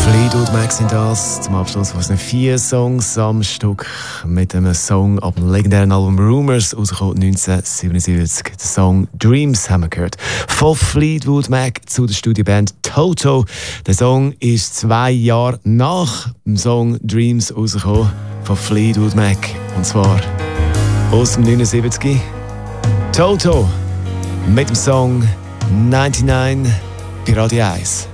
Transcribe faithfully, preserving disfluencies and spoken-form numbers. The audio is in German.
Fleetwood Mac sind das. Zum Abschluss von unseren vier Songs am Stück mit einem Song ab dem legendären Album Rumours, rausgekommen neunzehnhundertsiebenundsiebzig. Der Song Dreams haben wir gehört. Von Fleetwood Mac zu der Studioband Toto. Der Song ist zwei Jahre nach dem Song Dreams rausgekommen von Fleetwood Mac. Und zwar aus dem neunundsiebzig. Toto mit dem Song neunundneunzig bei Radio eins.